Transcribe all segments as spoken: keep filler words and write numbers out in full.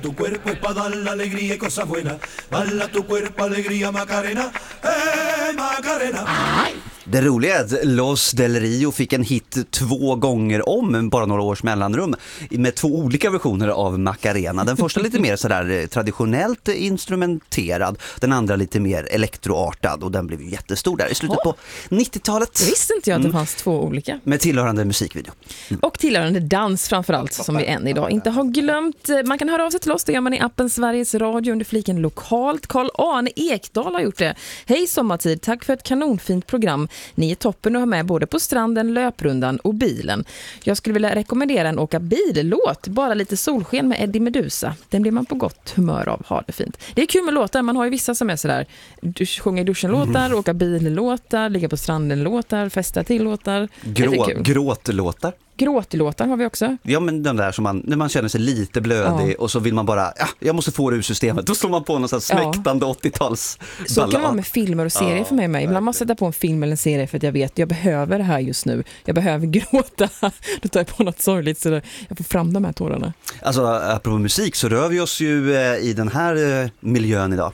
Tu cuerpo es para dar la alegría y cosas buenas. Bala tu cuerpo, alegría, Macarena. Eh, Macarena. Det roliga är att Los del Rio fick en hit två gånger om, bara några års mellanrum, med två olika versioner av Macarena. Den första lite mer sådär traditionellt instrumenterad, den andra lite mer elektroartad, och den blev jättestor där i slutet oh. på nittiotalet. Det visste inte jag att det fanns mm. två olika. Med tillhörande musikvideo. Mm. Och tillhörande dans framförallt, som vi än idag inte har glömt. Man kan höra av sig till oss, det gör man i appen Sveriges Radio under fliken lokalt. Karl-Arne Ekdal har gjort det. Hej sommartid, tack för ett kanonfint program. Ni är toppen att ha med både på stranden, löprundan och bilen. Jag skulle vilja rekommendera en åka billåt, bara lite solsken med Eddie Meduza. Den blir man på gott humör av, ha det fint. Det är kul med låtar, man har ju vissa som är sådär, sjunga i duschen-låtar, mm. åka bil-låtar, ligga på stranden-låtar, festa till-låtar. Grå, gråt-låtar. Gråtlåtar har vi också. Ja, men den där som man, när man känner sig lite blödig ja. och så vill man bara, ja, jag måste få det ur systemet. Då slår man på någon sån smäktande ja. åttio-tals Så ballad. Kan det vara med filmer och serier ja, för mig. mig. Ibland måste jag sätta på en film eller en serie för att jag vet, jag behöver det här just nu. Jag behöver gråta. Då tar jag på något sorgligt så jag får fram de här tårarna. Alltså, apropå musik så rör vi oss ju eh, i den här eh, miljön idag.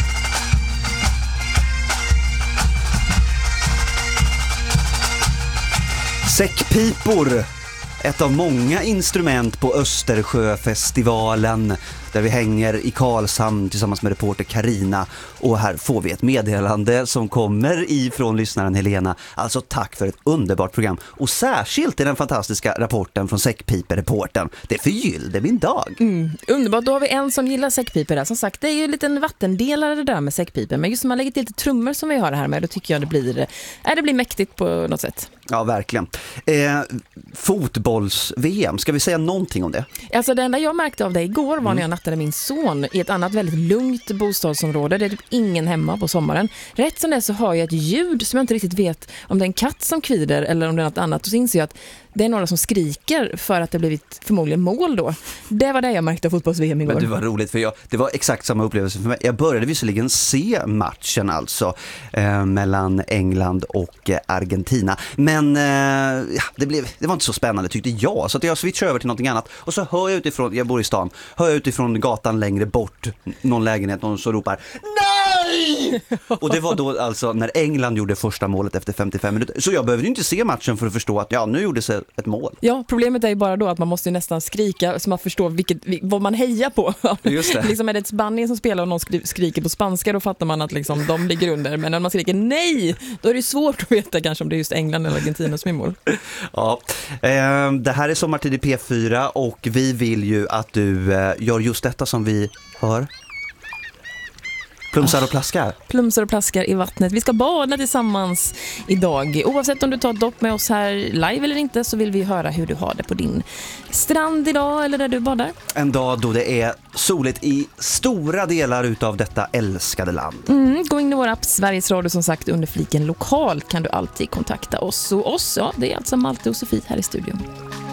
Säckpipor, ett av många instrument på Östersjöfestivalen där vi hänger i Karlshamn tillsammans med reporter Karina, och här får vi ett meddelande som kommer ifrån lyssnaren Helena. Alltså tack för ett underbart program, och särskilt i den fantastiska rapporten från Säckpiper-reporten. Det förgyllde min dag. Mm, underbart, då har vi en som gillar säckpiper där. Som sagt, det är ju en liten vattendelare det där med säckpiper, men just när man lägger till lite trummor som vi har här med, då tycker jag det blir, äh, det blir mäktigt på något sätt. Ja, verkligen. Eh, fotbolls-V M, ska vi säga någonting om det? Alltså det enda jag märkte av det igår var när jag nattade min son i ett annat väldigt lugnt bostadsområde. Det är typ ingen hemma på sommaren. Rätt som det så har jag ett ljud som jag inte riktigt vet om det är en katt som kvider eller om det är något annat. Och så inser jag att det är några som skriker för att det blivit förmodligen mål då. Det var det jag märkte av fotbolls-V M igår. Men det var roligt, för jag, det var exakt samma upplevelse för mig. Jag började visserligen se matchen alltså eh, mellan England och eh, Argentina. Men eh, ja, det, blev, det var inte så spännande tyckte jag. Så att jag switchade över till någonting annat. Och så hör jag utifrån, jag bor i stan, hör jag utifrån gatan längre bort någon lägenhet, någon som ropar nej! Och det var då alltså när England gjorde första målet efter femtiofem minuter. Så jag behövde inte se matchen för att förstå att ja, nu gjorde sig ett mål. Ja, problemet är ju bara då att man måste nästan skrika så man förstår vilket, vad man hejar på. Just det. Liksom är det ett Spanien som spelar och någon skriker på spanska, då fattar man att liksom de ligger under. Men när man skriker nej, då är det svårt att veta kanske om det är just England eller Argentina som är mål. Ja, eh, det här är Sommartid i P fyra och vi vill ju att du eh, gör just detta som vi hör. Plumsar och plaskar. Plumsar och plaskar i vattnet. Vi ska bada tillsammans idag. Oavsett om du tar ett dopp med oss här live eller inte, så vill vi höra hur du har det på din strand idag eller där du badar. En dag då det är soligt i stora delar utav detta älskade land. Mm, gå in i vår app Sveriges Radio, som sagt, under fliken lokalt kan du alltid kontakta oss. Och oss, ja, det är alltså Malte och Sofie här i studion.